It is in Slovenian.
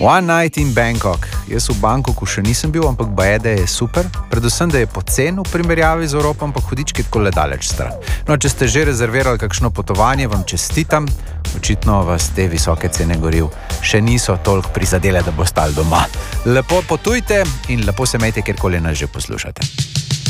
One Night in Bangkok. Jaz v Bangkoku še nisem bil, ampak baje, da je super. Predvsem, da je pocen v primerjavi z Evropo, ampak hudički tako le daleč stran. No, če ste že rezervirali kakšno potovanje, vam čestitam. Očitno vas te visoke cene goriv še niso toliko prizadele, da bo stali doma. Lepo potujte in lepo se imejte, kjerkoli nas že poslušate.